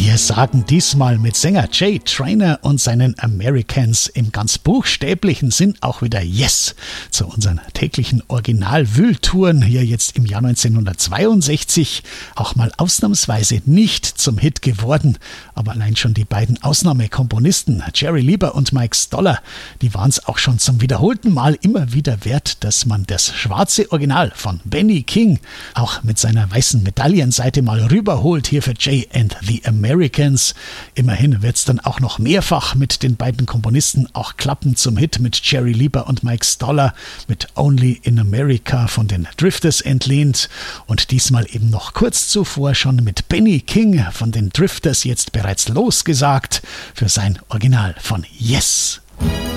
Wir sagen diesmal mit Sänger Jay Trainer und seinen Americans im ganz buchstäblichen Sinn auch wieder Yes zu unseren täglichen Original-Wühltouren hier jetzt im Jahr 1962. Auch mal ausnahmsweise nicht zum Hit geworden, aber allein schon die beiden Ausnahmekomponisten Jerry Lieber und Mike Stoller, die waren es auch schon zum wiederholten Mal immer wieder wert, dass man das schwarze Original von Benny King auch mit seiner weißen Medaillenseite mal rüberholt hier für Jay and the Americans. Immerhin wird es dann auch noch mehrfach mit den beiden Komponisten auch klappen zum Hit mit Jerry Lieber und Mike Stoller mit Only in America von den Drifters entlehnt und diesmal eben noch kurz zuvor schon mit Benny King von den Drifters jetzt bereits losgesagt für sein Original von Yes.